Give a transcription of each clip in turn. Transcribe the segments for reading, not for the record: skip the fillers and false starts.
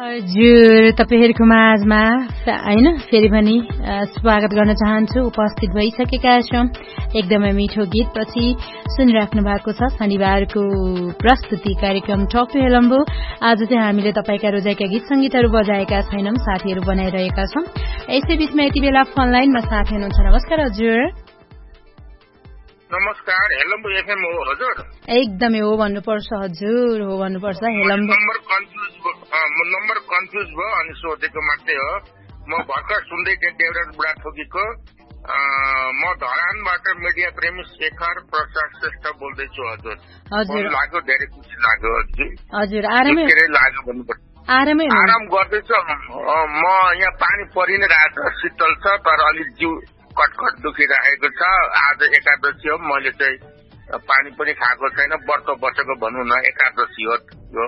हजुर, तपाईहरुको माझमा हैन फेरि पनि स्वागत गर्न चाहन्छु। उपस्थित भइसकेका छौं। एकदमै मिठो गीतपछि सुनिराख्नु भएको छ शनिबारको प्रस्तुति कार्यक्रम टक टु हेलम्बो। आज चाहिँ हामीले तपाईका रोजाइका गीत संगीतहरू बजाएका छैनौं, साथीहरू बनाइरहेका छौं। यसै बीचमा यति बेला फोन लाइनमा साथी हुनुहुन्छ। नमस्कार हजुर। नमस्कार, हेलम्बो एफएम हो हजुर? एकदमै हो भन्नुपर्छ हजुर, हो भन्नुपर्छ। हेलम्बो नम्बर कन्फ्युज भयो अनि सोधेको मात्रै हो। म भर्खर सुन्दै थिएँ देवराज बुढाथोकीको। म धरानबाट मिडिया प्रेमी शेखर प्रसाद श्रेष्ठ बोल्दैछु हजुर। हजुर लाग्यो, धेरै खुसी लाग्यो हजुर। आरामै लाग्यो भन्नुपर्छ। आराम गर्दैछ। म यहाँ पानी परि नै रहेछ, शीतल छ तर अलिक जिउ कटकट दुखिरहेको छ। आज एकादशी हो, मैले चाहिँ पानी पनि खाएको छैन। व्रत बसेको भनौँ न, एकादशी हो यो।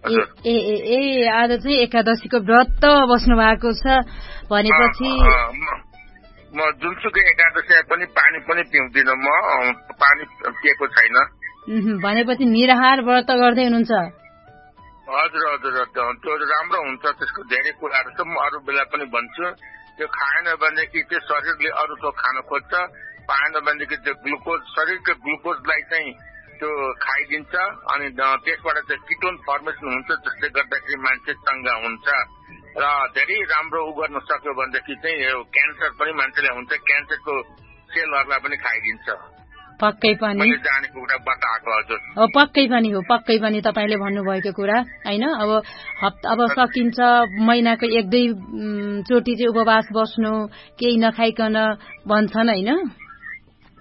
आज चाहिँ एकादशीको व्रत बस्नु भएको छ भनेपछि म जुनसुकै एकादशी पनि पानी पनि पिउँदिन। म पानी पिएको छैन भनेपछि निराहार व्रत गर्दै हुनुहुन्छ? हजुर हजुर, त्यो राम्रो हुन्छ। त्यसको धेरै कुराहरू छ, म अरू बेला पनि भन्छु। त्यो खाएन भनेदेखि चाहिँ शरीरले अरू थोक खान खोज्छ, पाएन भनेदेखि त्यो ग्लुकोज, शरीरको ग्लुकोजलाई चाहिँ त्यो खाइदिन्छ अनि त्यसबाट चाहिँ किटोन फर्मेसन हुन्छ, जसले गर्दाखेरि मान्छे चङ्गा हुन्छ र धेरै राम्रो गर्न सक्यो भनेदेखि चाहिँ यो क्यान्सर पनि मान्छेले हुन्छ, क्यान्सरको सेलहरूलाई पनि खाइदिन्छ। पक्कै पनि मैले जानेको कुरा बताएको हजुर। पक्कै पनि हो, पक्कै पनि तपाईले भन्नुभएको कुरा हैन। अब सकिन्छ महिनाको 1-2 चोटि चाहिँ उपवास बस्नु, केही नखाइकन भन्छन् हैन।